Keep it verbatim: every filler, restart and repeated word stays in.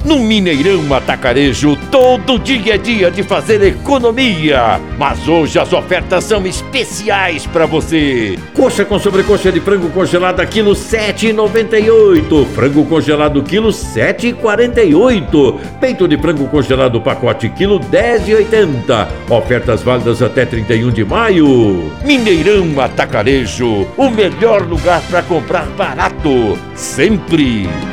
No Mineirão Atacarejo, todo dia é dia de fazer economia. Mas hoje as ofertas são especiais para você. Coxa com sobrecoxa de frango congelada, quilo sete reais e noventa e oito centavos. Frango congelado, quilo sete reais e quarenta e oito centavos. Peito de frango congelado, pacote, quilo dez reais e oitenta centavos. Ofertas válidas até trinta e um de maio. Mineirão Atacarejo, o melhor lugar para comprar barato. Sempre.